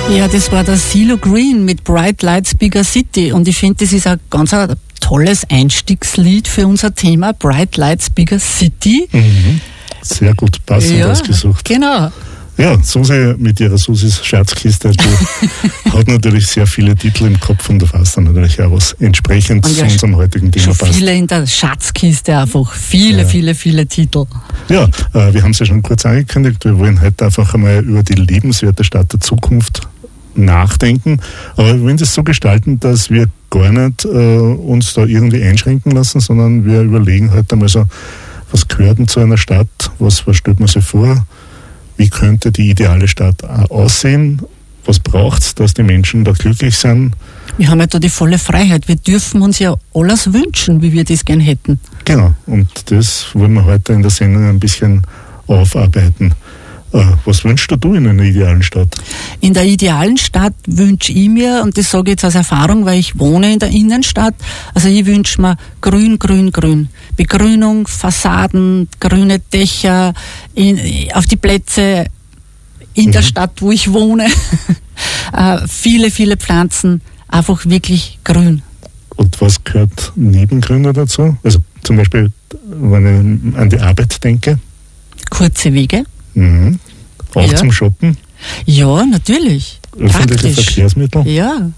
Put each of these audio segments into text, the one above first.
Ja, das war der CeeLo Green mit Bright Lights Bigger City und ich finde, das ist ein ganz tolles Einstiegslied für unser Thema Bright Lights Bigger City. Mhm. Sehr gut, passend ausgesucht. Genau. Ja, Susi mit ihrer Susis Schatzkiste, die hat natürlich sehr viele Titel im Kopf und da fasst dann natürlich auch was entsprechend zu unserem heutigen Thema passt. Viele in der Schatzkiste einfach, viele Titel. Ja, wir haben es ja schon kurz angekündigt, wir wollen heute einfach einmal über die lebenswerte Stadt der Zukunft nachdenken, aber wir wollen das so gestalten, dass wir gar nicht uns da irgendwie einschränken lassen, sondern wir überlegen heute einmal so, was gehört denn zu einer Stadt, was stellt man sich vor, wie könnte die ideale Stadt aussehen, was braucht es, dass die Menschen da glücklich sind. Wir haben ja da die volle Freiheit, wir dürfen uns ja alles wünschen, wie wir das gern hätten. Genau, und das wollen wir heute in der Sendung ein bisschen aufarbeiten. Was wünschst du in einer idealen Stadt? In der idealen Stadt wünsche ich mir, und das sage ich jetzt aus Erfahrung, weil ich wohne in der Innenstadt, also ich wünsche mir grün, grün, grün. Begrünung, Fassaden, grüne Dächer, auf die Plätze in der Stadt, wo ich wohne. Viele, viele Pflanzen, einfach wirklich grün. Und was gehört neben Grün dazu? Also zum Beispiel, wenn ich an die Arbeit denke? Kurze Wege. Mhm. Auch zum Shoppen? Ja, natürlich. Öffentliche Verkehrsmittel? Ja.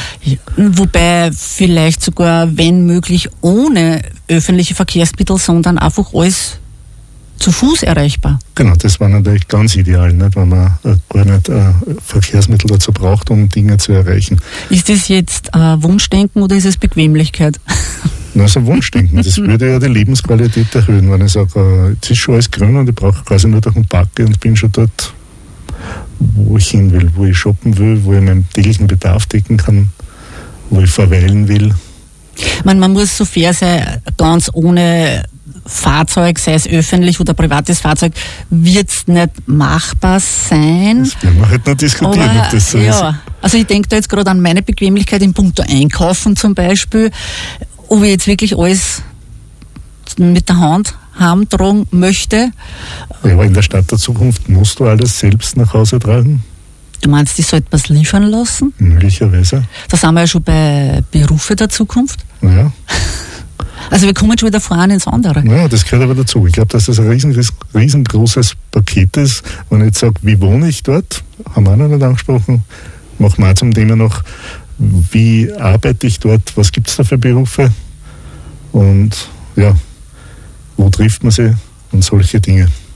Wobei vielleicht sogar, wenn möglich, ohne öffentliche Verkehrsmittel, sondern einfach alles zu Fuß erreichbar. Genau, das war natürlich ganz ideal, nicht? Wenn man gar nicht Verkehrsmittel dazu braucht, um Dinge zu erreichen. Ist das jetzt Wunschdenken oder ist es Bequemlichkeit? Also Wunschdenken, das würde ja die Lebensqualität erhöhen, wenn ich sage, jetzt ist schon alles grün und ich brauche quasi nur durch den Park und bin schon dort, wo ich hin will, wo ich shoppen will, wo ich meinen täglichen Bedarf decken kann, wo ich verweilen will. Man muss so fair sein, ganz ohne Fahrzeug, sei es öffentlich oder privates Fahrzeug, wird es nicht machbar sein. Das werden wir halt noch diskutieren, aber, ob das so ist. Also ich denke da jetzt gerade an meine Bequemlichkeit in puncto Einkaufen zum Beispiel, ob ich jetzt wirklich alles mit der Hand heimtragen möchte. Ja, aber in der Stadt der Zukunft musst du alles selbst nach Hause tragen? Du meinst, ich sollte was liefern lassen? Möglicherweise. Da sind wir ja schon bei Berufe der Zukunft. Ja. Also wir kommen schon wieder von einem ins andere. Ja, das gehört aber dazu. Ich glaube, dass das ein riesengroßes Paket ist. Wenn ich jetzt sage, wie wohne ich dort, haben wir auch noch nicht angesprochen, machen wir auch zum Thema noch, wie arbeite ich dort, was gibt es da für Berufe und ja, wo trifft man sie und solche Dinge.